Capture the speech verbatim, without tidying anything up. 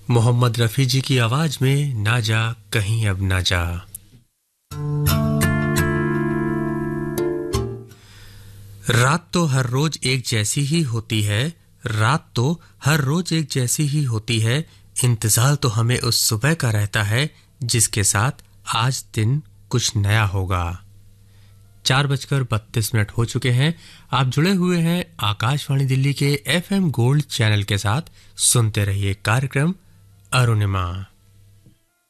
मोहम्मद रफ़ी जी की आवाज में ना जा कहीं अब ना जा। रात तो हर रोज एक जैसी ही होती है, रात तो हर रोज एक जैसी ही होती है, इंतजार तो हमें उस सुबह का रहता है जिसके साथ आज दिन कुछ नया होगा। चार बजकर बत्तीस मिनट हो चुके हैं। आप जुड़े हुए हैं आकाशवाणी दिल्ली के एफएम गोल्ड चैनल के साथ। सुनते रहिए कार्यक्रम अरुणिमा।